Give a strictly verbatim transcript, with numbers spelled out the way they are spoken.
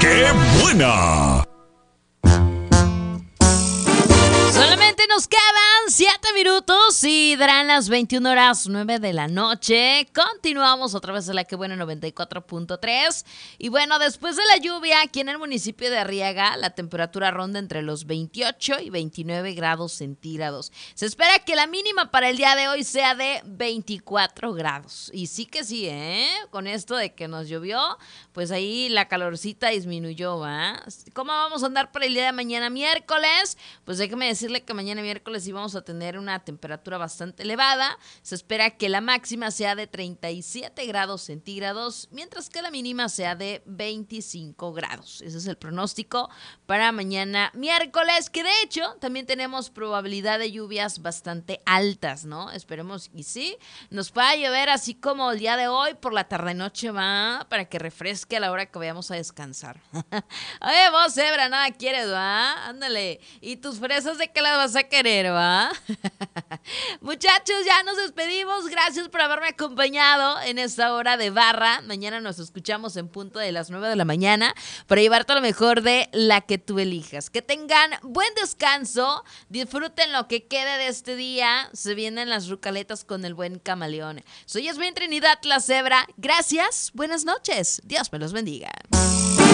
¡Qué buena! Solamente nos quedan siete minutos y darán las veintiuna horas nueve de la noche. Continuamos otra vez en la que buena noventa y cuatro punto tres. Y bueno, después de la lluvia, aquí en el municipio de Arriaga, la temperatura ronda entre los veintiocho y veintinueve grados centígrados. Se espera que la mínima para el día de hoy sea de veinticuatro grados. Y sí que sí, ¿eh? Con esto de que nos llovió, pues ahí la calorcita disminuyó, ¿va? ¿Cómo vamos a andar para el día de mañana miércoles? Pues déjeme decirle que mañana miércoles sí vamos a tener una temperatura bastante elevada. Se espera que la máxima sea de treinta y siete grados centígrados, mientras que la mínima sea de veinticinco grados. Ese es el pronóstico para mañana miércoles, que de hecho también tenemos probabilidad de lluvias bastante altas, ¿no? Esperemos y sí, nos pueda llover así como el día de hoy por la tarde-noche, va, para que refresque a la hora que vayamos a descansar. Oye, vos, Zebra, nada quieres, va, ándale. ¿Y tus fresas de qué las vas a querer, va? Muchachos, ya nos despedimos. Gracias por haberme acompañado en esta hora de barra. Mañana nos escuchamos en punto de las nueve de la mañana para llevarte lo mejor de la que tú elijas. Que tengan buen descanso, disfruten lo que quede de este día. Se vienen las rucaletas con el buen camaleón. Soy Yasmín Trinidad, la Zebra. Gracias, buenas noches. Dios me los bendiga.